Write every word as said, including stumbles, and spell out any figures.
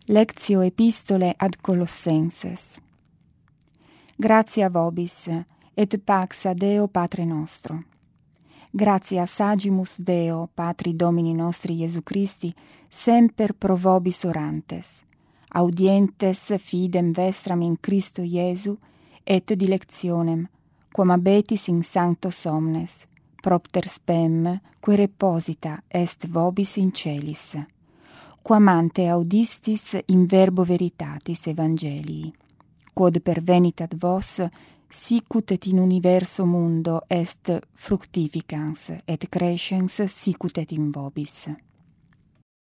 Lectio epistole ad Colossenses. Gratia vobis, et pax a Deo Patre nostro. Gratia sagimus Deo, Patri Domini nostri Iesu Christi, semper pro vobis orantes, audientes fidem vestram in Christo Iesu, et dilectionem, quam abetis in sancto somnes, propter spem, que reposita est vobis in celis, quam ante audistis in verbo veritatis Evangelii, quod pervenit ad vos, sicut et in universo mundo est fructificans et crescens sicut et in vobis.